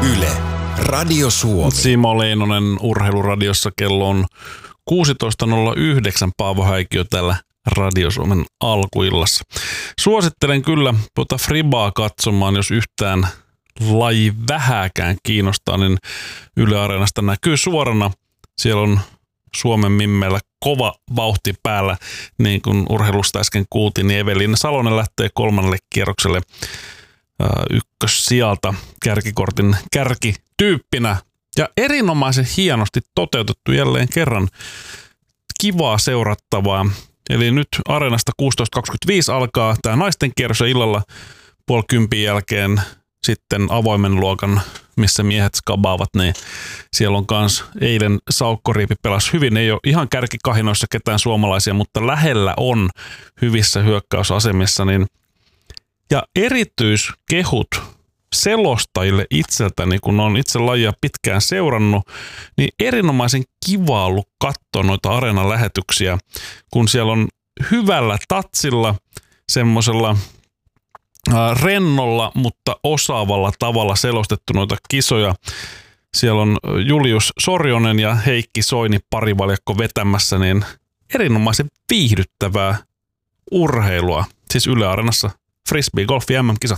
Yle, Radio Suomi. Simo Leinonen Urheiluradiossa, kello on 16.09. Paavo Häikiö täällä Radio Suomen alkuillassa. Suosittelen kyllä tuota Fribaa katsomaan, jos yhtään laji vähääkään kiinnostaa, niin Yle Areenasta näkyy suorana. Siellä on Suomen mimmeillä kova vauhti päällä, niin kuin urheilusta äsken kuultiin, niin Eveliina Salonen lähtee 3. kierrokselle ykkössijalta kärkikortin kärkityyppinä. Ja erinomaisen hienosti toteutettu jälleen kerran. Kivaa seurattavaa. Eli nyt Areenasta 16.25 alkaa tämä naisten kierros ja illalla 9:30 jälkeen sitten avoimen luokan, missä miehet skabaavat, niin siellä on kans eilen Saukko Riipi pelasi hyvin. Ei ole ihan kärkikahinoissa ketään suomalaisia, mutta lähellä on hyvissä hyökkäysasemissa. Niin. Ja erityiskehut selostajille itseltäni, kun on itse lajia pitkään seurannut, niin erinomaisen kiva ollut katsoa noita Areenan lähetyksiä, kun siellä on hyvällä tatsilla, semmoisella rennolla, mutta osaavalla tavalla selostettu noita kisoja. Siellä on Julius Sorjonen ja Heikki Soini parivaljakko vetämässä, niin erinomaisen viihdyttävää urheilua. Siis Yle Areenassa Frisbee Golfi MM-kisat.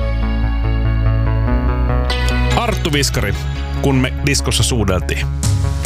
Arttu Viskari, kun me diskossa suudeltiin.